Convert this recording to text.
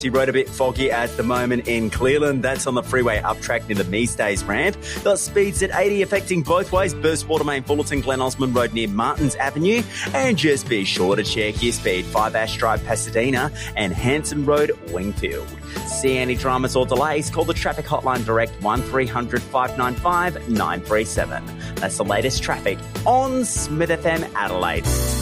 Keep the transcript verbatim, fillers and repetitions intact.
Road a bit foggy at the moment in Cleveland. That's on the freeway up track near the Meestays ramp. Got speeds at eighty affecting both ways. Burstwater Main Fullerton, Glen Osmond Road near Martins Avenue. And just be sure to check your speed. five Ash Drive, Pasadena and Hanson Road, Wingfield. See any dramas or delays? Call the traffic hotline direct one three hundred five nine five nine three seven. That's the latest traffic on Smith F M Adelaide.